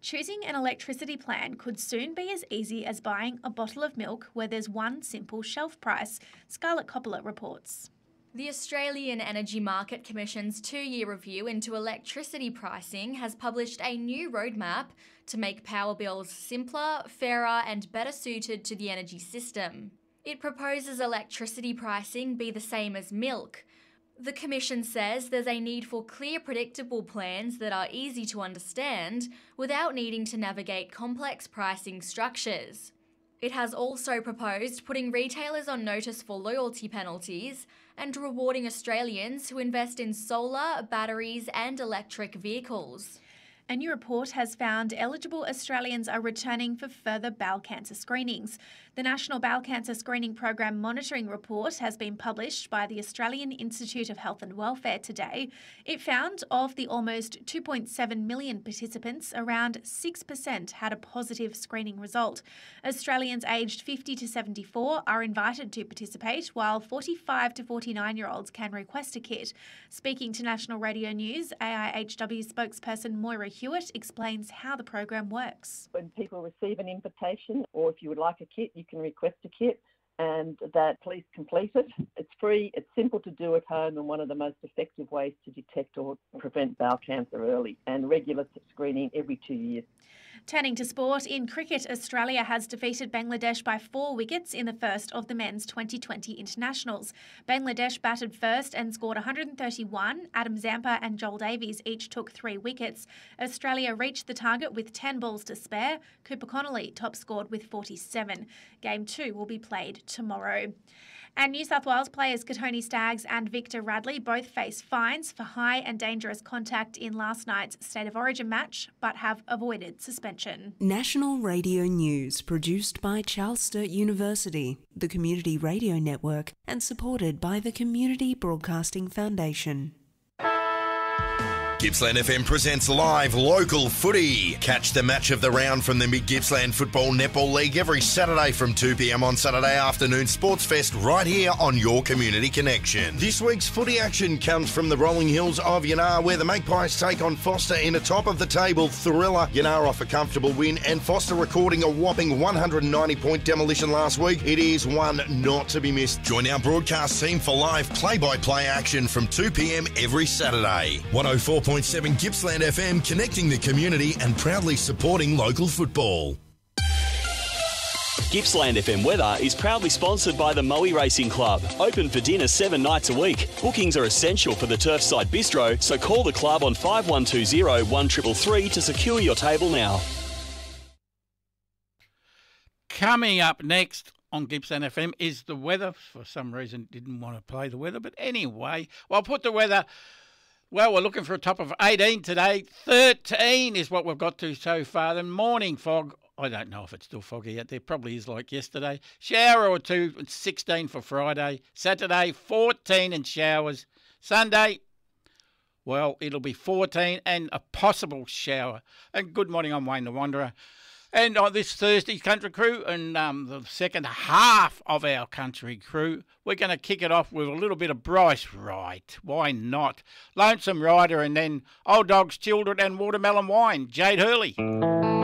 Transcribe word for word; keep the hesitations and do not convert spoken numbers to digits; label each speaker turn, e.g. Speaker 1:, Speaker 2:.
Speaker 1: Choosing an electricity plan could soon be as easy as buying a bottle of milk where there's one simple shelf price. Scarlett Coppola reports.
Speaker 2: The Australian Energy Market Commission's two-year review into electricity pricing has published a new roadmap to make power bills simpler, fairer and better suited to the energy system. It proposes electricity pricing be the same as milk. The Commission says there's a need for clear, predictable plans that are easy to understand without needing to navigate complex pricing structures. It has also proposed putting retailers on notice for loyalty penalties and rewarding Australians who invest in solar, batteries and electric vehicles.
Speaker 1: A new report has found eligible Australians are returning for further bowel cancer screenings. The National Bowel Cancer Screening Program Monitoring Report has been published by the Australian Institute of Health and Welfare today. It found of the almost two point seven million participants, around six percent had a positive screening result. Australians aged fifty to seventy-four are invited to participate, while forty-five to forty-nine-year-olds can request a kit. Speaking to National Radio News, A I H W spokesperson Moira Hewitt explains how the program works.
Speaker 3: When people receive an invitation, or if you would like a kit, you can request a kit and that please complete it. It's free, it's simple to do at home, and one of the most effective ways to detect or prevent bowel cancer early, and regular screening every two years.
Speaker 1: Turning to sport, in cricket, Australia has defeated Bangladesh by four wickets in the first of the men's twenty twenty internationals. Bangladesh batted first and scored one hundred thirty-one. Adam Zampa and Joel Davies each took three wickets. Australia reached the target with ten balls to spare. Cooper Connolly top scored with forty-seven. Game two will be played tomorrow. And New South Wales players Katoni Staggs and Victor Radley both face fines for high and dangerous contact in last night's State of Origin match, but have avoided suspension.
Speaker 4: National Radio News, produced by Charles Sturt University, the Community Radio Network, and supported by the Community Broadcasting Foundation.
Speaker 5: Gippsland F M presents live local footy. Catch the match of the round from the Mid-Gippsland Football Netball League every Saturday from two p.m. on Saturday afternoon Sports Fest right here on your Community Connection. This week's footy action comes from the rolling hills of Yanar, where the Magpies take on Foster in a top-of-the-table thriller. Yanar off a comfortable win, and Foster recording a whopping one hundred ninety point demolition last week. It is one not to be missed. Join our broadcast team for live play-by-play action from two p.m. every Saturday. one oh four point seven Gippsland F M, connecting the community and proudly supporting local football.
Speaker 6: Gippsland F M weather is proudly sponsored by the Moe Racing Club. Open for dinner seven nights a week. Bookings are essential for the Turfside Bistro, so call the club on five one two zero, one three three three to secure your table now.
Speaker 7: Coming up next on Gippsland F M is the weather. For some reason, didn't want to play the weather, but anyway, well, I'll put the weather. Well, we're looking for a top of eighteen today. thirteen is what we've got to so far. The morning fog, I don't know if it's still foggy out there. Probably is like yesterday. Shower or two, sixteen for Friday. Saturday, fourteen and showers. Sunday, well, it'll be fourteen and a possible shower. And good morning, I'm Wayne the Wanderer. And on this Thursday, Country Crew, and um, the second half of our Country Crew, we're going to kick it off with a little bit of Bryce Wright. Why not? Lonesome Rider, and then Old Dogs, Children and Watermelon Wine. Jade Hurley.